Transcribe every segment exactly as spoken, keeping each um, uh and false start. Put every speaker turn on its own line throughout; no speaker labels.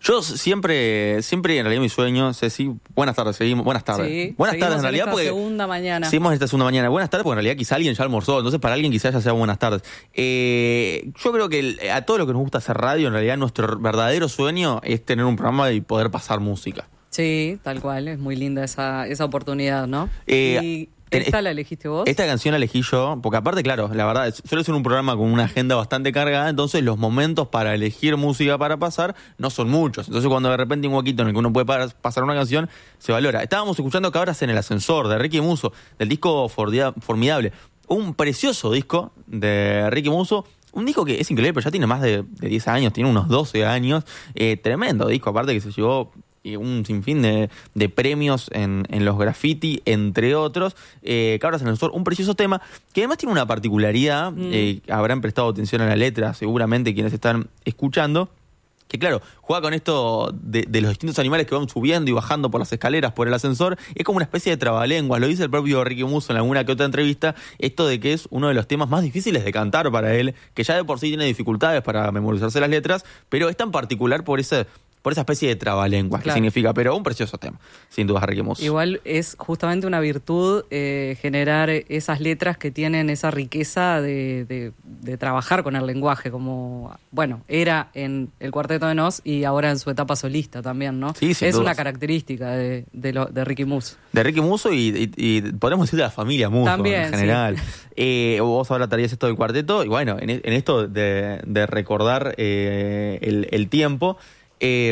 Yo siempre, siempre en realidad mi sueño, Ceci, buenas tardes, seguimos, buenas tardes.
Sí,
buenas tardes en realidad
esta
porque...
segunda mañana.
Seguimos en esta segunda mañana. Buenas tardes porque en realidad quizá alguien ya almorzó, entonces para alguien quizá ya sea buenas tardes. Eh, yo creo que el, a todo lo que nos gusta hacer radio, en realidad nuestro verdadero sueño es tener un programa y poder pasar música.
Sí, tal cual, es muy linda esa, esa oportunidad, ¿no?
Eh,
y ¿esta la elegiste vos?
Esta canción la elegí yo, porque aparte, claro, la verdad, suele ser un programa con una agenda bastante cargada, entonces los momentos para elegir música para pasar no son muchos. Entonces cuando de repente hay un huequito en el que uno puede para, pasar una canción, se valora. Estábamos escuchando Cabras en el Ascensor, de Ricky Musso, del disco Fordia, Formidable. Un precioso disco de Ricky Musso. Un disco que es increíble, pero ya tiene más de, de diez años, tiene unos doce años. Eh, tremendo disco, aparte que se llevó un sinfín de, de premios en, en los graffiti, entre otros. Eh, Cabras en el Ascensor, un precioso tema, que además tiene una particularidad, mm. eh, habrán prestado atención a la letra, seguramente quienes están escuchando, que claro, juega con esto de, de los distintos animales que van subiendo y bajando por las escaleras, por el ascensor. Es como una especie de trabalenguas, lo dice el propio Ricky Musso en alguna que otra entrevista, esto de que es uno de los temas más difíciles de cantar para él, que ya de por sí tiene dificultades para memorizarse las letras, pero es tan particular por ese... por esa especie de trabalenguas, claro, que significa, pero un precioso tema, sin duda, Ricky Musso.
Igual es justamente una virtud eh, generar esas letras que tienen esa riqueza de, de, de trabajar con el lenguaje, como, bueno, era en el Cuarteto de Nos y ahora en su etapa solista también, ¿no?
Sí, sin
es
dudas.
Una característica de, de, lo, de Ricky Musso.
De Ricky Musso y, y, y podemos decir de la familia Musso también, en general. Sí. Eh, vos ahora traías esto del cuarteto, y bueno, en, en esto de, de recordar eh, el, el tiempo... Eh,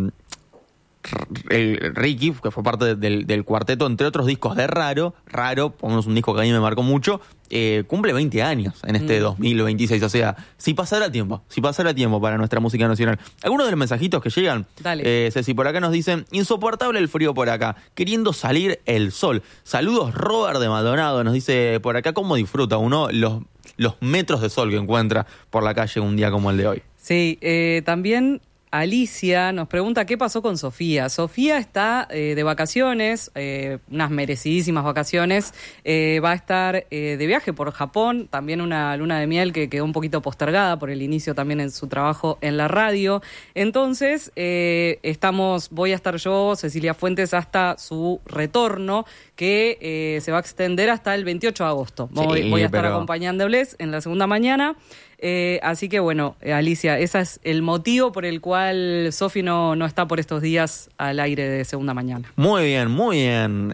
el Ricky, que fue parte del, del cuarteto, entre otros discos de Raro, Raro, pongamos un disco que a mí me marcó mucho, eh, cumple veinte años en este mm. dos mil veintiséis, o sea, si pasara tiempo, si pasara tiempo para nuestra música nacional. Algunos de los mensajitos que llegan,
Dale.
Eh, Ceci, por acá nos dicen, insoportable el frío por acá, queriendo salir el sol. Saludos, Robert de Maldonado, nos dice por acá cómo disfruta uno los, los metros de sol que encuentra por la calle un día como el de hoy.
Sí, eh, también... Alicia nos pregunta qué pasó con Sofía. Sofía está eh, de vacaciones, eh, unas merecidísimas vacaciones. Eh, va a estar eh, de viaje por Japón, también una luna de miel que quedó un poquito postergada por el inicio también en su trabajo en la radio. Entonces, eh, estamos, voy a estar yo, Cecilia Fuentes, hasta su retorno, que eh, se va a extender hasta el veintiocho de agosto. Voy, sí, voy a estar pero... acompañándoles en la segunda mañana. Eh, así que bueno, eh, Alicia, ese es el motivo por el cual Sofi no, no está por estos días al aire de segunda mañana.
Muy bien, muy bien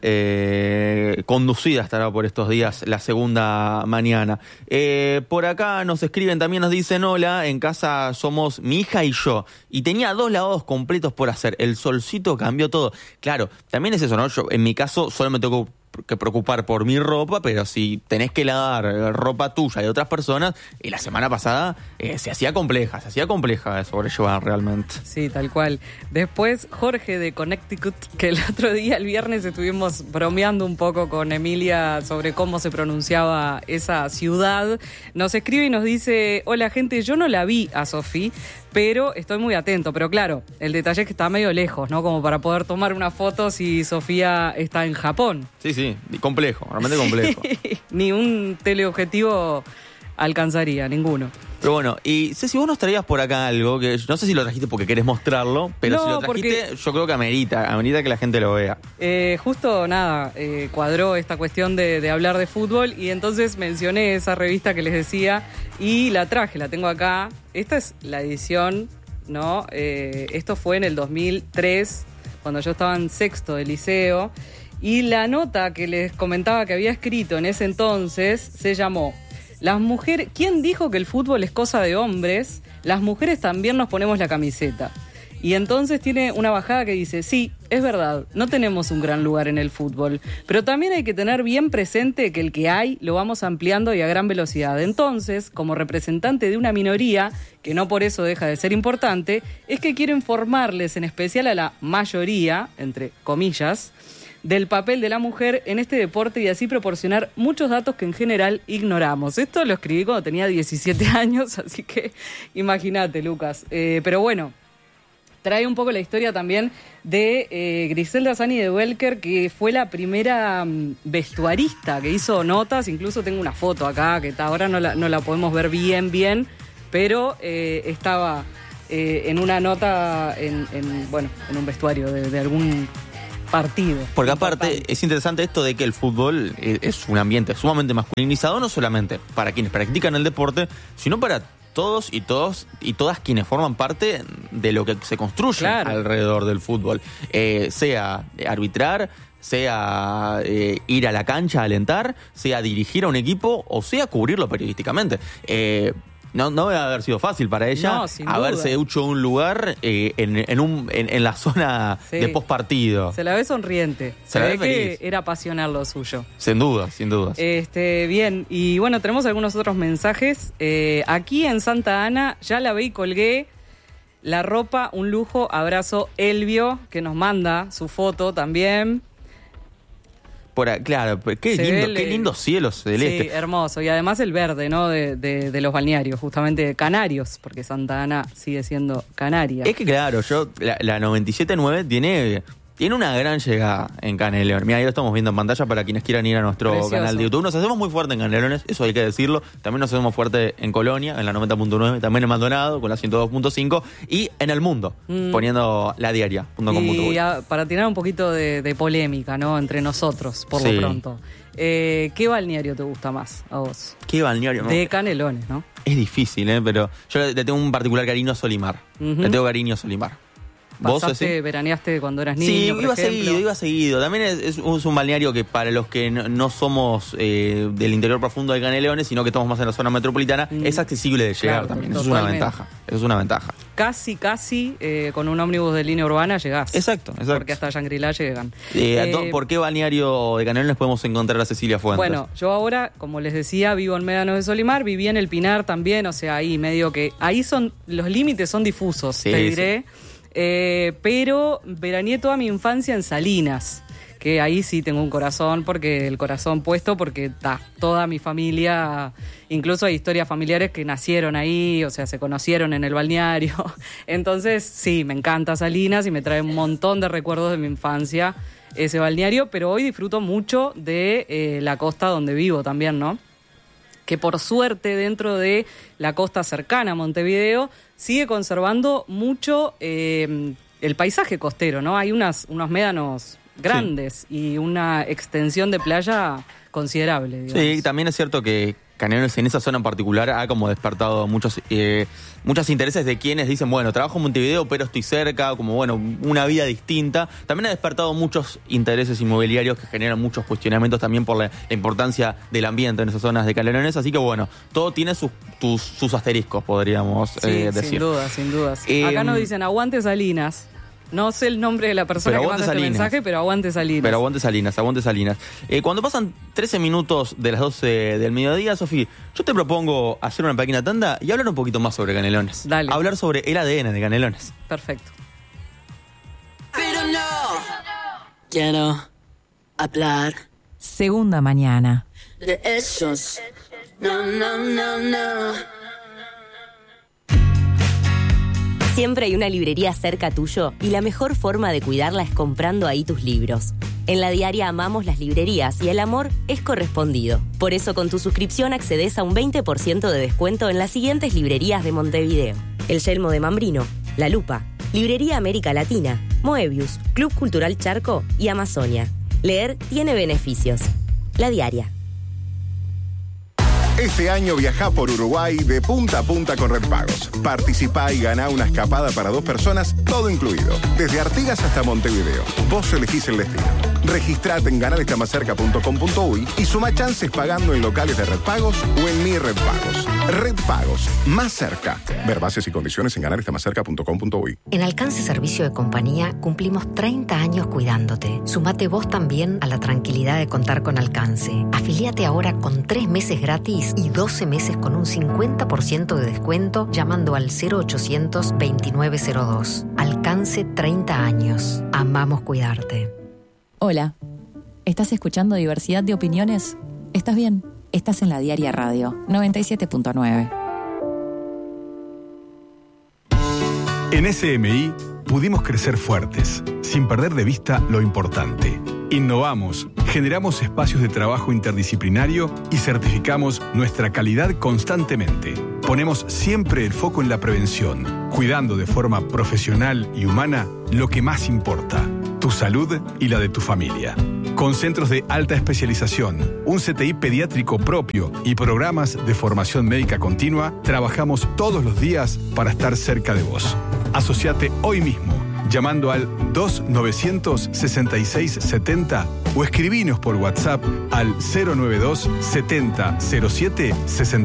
eh, conducida estará por estos días la segunda mañana. Eh, por acá nos escriben, también nos dicen, hola, en casa somos mi hija y yo, y tenía dos lavados completos por hacer, el solcito cambió todo. Claro, también es eso, ¿no? Yo, en mi caso solo me tocó que preocupar por mi ropa, pero si tenés que lavar ropa tuya y de otras personas, y la semana pasada eh, se hacía compleja, se hacía compleja de sobrellevar realmente.
Sí, tal cual. Después Jorge de Connecticut, que el otro día, el viernes, estuvimos bromeando un poco con Emilia sobre cómo se pronunciaba esa ciudad, nos escribe y nos dice, hola gente, yo no la vi a Sofía, pero estoy muy atento. Pero claro, el detalle es que está medio lejos, ¿no? Como para poder tomar una foto si Sofía está en Japón.
Sí, sí, complejo, realmente complejo.
Ni un teleobjetivo alcanzaría, ninguno.
Pero bueno, y Ceci, vos nos traías por acá algo, que no sé si lo trajiste porque querés mostrarlo, pero no, si lo trajiste, porque... yo creo que amerita, amerita que la gente lo vea.
Eh, justo, nada, eh, cuadró esta cuestión de, de hablar de fútbol y entonces mencioné esa revista que les decía y la traje, la tengo acá. Esta es la edición, ¿no? Eh, esto fue en el dos mil tres, cuando yo estaba en sexto de liceo, y la nota que les comentaba que había escrito en ese entonces se llamó Las mujeres, ¿quién dijo que el fútbol es cosa de hombres? Las mujeres también nos ponemos la camiseta. Y entonces tiene una bajada que dice, sí, es verdad, no tenemos un gran lugar en el fútbol, pero también hay que tener bien presente que el que hay lo vamos ampliando y a gran velocidad. Entonces, como representante de una minoría, que no por eso deja de ser importante, es que quiero informarles en especial a la mayoría, entre comillas, del papel de la mujer en este deporte y así proporcionar muchos datos que en general ignoramos. Esto lo escribí cuando tenía diecisiete años, así que imagínate, Lucas. Eh, pero bueno, trae un poco la historia también de eh, Griselda Sani de Welker, que fue la primera um, vestuarista que hizo notas. Incluso tengo una foto acá, que ahora no la, no la podemos ver bien, bien, pero eh, estaba eh, en una nota, en, en bueno, en un vestuario de, de algún partido.
Porque aparte es interesante esto de que el fútbol es un ambiente sumamente masculinizado, no solamente para quienes practican el deporte, sino para todos y todos y todas quienes forman parte de lo que se construye claro. alrededor del fútbol. Eh, sea arbitrar, sea eh, ir a la cancha a alentar, sea dirigir a un equipo o sea cubrirlo periodísticamente. Eh, No, no debe haber sido fácil para ella
no,
haberse hecho un lugar eh, en, en, un, en, en la zona sí. de postpartido.
Se la ve sonriente. Se, Se la ve, ve que era pasional lo suyo.
Sin duda, sin duda.
Este, bien, y bueno, tenemos algunos otros mensajes. Eh, aquí en Santa Ana ya la ve y colgué. La ropa, un lujo. Abrazo Elvio, que nos manda su foto también.
Por ahí, claro, qué lindo, el, qué lindo cielo celeste.
Sí, hermoso. Y además el verde, ¿no? De, de, de los balnearios, justamente canarios, porque Santa Ana sigue siendo Canaria.
Es que claro, yo la, la noventa y siete nueve tiene, tiene una gran llegada en Canelones. Mira, ahí lo estamos viendo en pantalla para quienes quieran ir a nuestro Precioso. canal de YouTube. Nos hacemos muy fuerte en Canelones, eso hay que decirlo. También nos hacemos fuerte en Colonia, en la noventa punto nueve, también en Maldonado, con la ciento dos punto cinco, y en El Mundo, mm. poniendo la diaria punto com punto uy.
Y a, para tirar un poquito de, de polémica, ¿no? Entre nosotros, por sí. lo pronto. Eh, ¿Qué balneario te gusta más a vos?
¿Qué balneario?
De no? Canelones, ¿no?
Es difícil, ¿eh? Pero yo le tengo un particular cariño a Solimar. Uh-huh. Le tengo cariño a Solimar.
¿Vos pasaste, veraneaste cuando eras niño?
Sí,
por
iba
ejemplo?
seguido, iba seguido. También es, es, un, es un balneario que para los que no, no somos eh, del interior profundo de Canelones, sino que estamos más en la zona metropolitana, mm. es accesible de llegar claro, también. Eso es una ventaja. Eso es una ventaja.
Casi, casi eh, con un ómnibus de línea urbana llegás.
Exacto, exacto.
Porque hasta Shangri-La llegan.
Eh, eh, ¿Por qué balneario de Canelones podemos encontrar a Cecilia Fuentes?
Bueno, yo ahora, como les decía, vivo en Médanos de Solimar, viví en El Pinar también, o sea, ahí medio que... Ahí son, los límites son difusos, sí, te diré. Sí. Eh, pero veraneé toda mi infancia en Salinas, que ahí sí tengo un corazón, porque el corazón puesto, porque ta, toda mi familia, incluso hay historias familiares que nacieron ahí, o sea, se conocieron en el balneario. Entonces, sí, me encanta Salinas y me trae un montón de recuerdos de mi infancia ese balneario, pero hoy disfruto mucho de eh, la costa donde vivo también, ¿no? Que por suerte dentro de la costa cercana a Montevideo sigue conservando mucho eh, el paisaje costero, ¿no? Hay unas, unos médanos grandes sí. y una extensión de playa considerable, digamos.
Sí, también es cierto que Canelones en esa zona en particular ha como despertado muchos eh, muchos intereses de quienes dicen, bueno, trabajo en Montevideo pero estoy cerca, como bueno, una vida distinta. También ha despertado muchos intereses inmobiliarios que generan muchos cuestionamientos también por la, la importancia del ambiente en esas zonas de Canelones, así que bueno, todo tiene sus, tus, sus asteriscos, podríamos
sí,
eh, decir.
Sin duda, sin dudas. Eh, Acá nos dicen, aguante Salinas. No sé el nombre de la persona que manda este mensaje, pero aguante Salinas.
Pero aguante Salinas, aguante Salinas. Eh, cuando pasan trece minutos de las doce del mediodía, Sofía, yo te propongo hacer una pequeña tanda y hablar un poquito más sobre Canelones.
Dale.
Hablar sobre el A D N de Canelones.
Perfecto.
Pero no quiero hablar.
Segunda mañana.
De esos. No, no, no, no.
Siempre hay una librería cerca tuyo y la mejor forma de cuidarla es comprando ahí tus libros. En La Diaria amamos las librerías y el amor es correspondido. Por eso con tu suscripción accedes a un veinte por ciento de descuento en las siguientes librerías de Montevideo: El Yelmo de Mambrino, La Lupa, Librería América Latina, Moebius, Club Cultural Charco y Amazonia. Leer tiene beneficios. La Diaria.
Este año viajá por Uruguay de punta a punta con Red Pagos. Participá y ganá una escapada para dos personas, todo incluido. Desde Artigas hasta Montevideo. Vos elegís el destino. Registrate en ganar está más cerca punto com punto uy y suma chances pagando en locales de Red Pagos o en Mi Red Pagos. Red Pagos, más cerca. Ver bases y condiciones en ganar está más cerca punto com punto uy.
En Alcance Servicio de Compañía cumplimos treinta años cuidándote. Sumate vos también a la tranquilidad de contar con Alcance. Afiliate ahora con tres meses gratis y doce meses con un cincuenta por ciento de descuento llamando al cero ochocientos veintinueve cero dos. Alcance treinta años. Amamos cuidarte.
Hola. ¿Estás escuchando Diversidad de Opiniones? ¿Estás bien? Estás en La Diaria Radio, noventa y siete punto nueve.
En S M I pudimos crecer fuertes, sin perder de vista lo importante. Innovamos, generamos espacios de trabajo interdisciplinario y certificamos nuestra calidad constantemente. Ponemos siempre el foco en la prevención, cuidando de forma profesional y humana lo que más importa, tu salud y la de tu familia. Con centros de alta especialización, un C T I pediátrico propio y programas de formación médica continua, trabajamos todos los días para estar cerca de vos. Asociate hoy mismo, llamando al dos novecientos sesenta y seis setenta o escribinos por WhatsApp al cero noventa y dos setenta cero siete sesenta.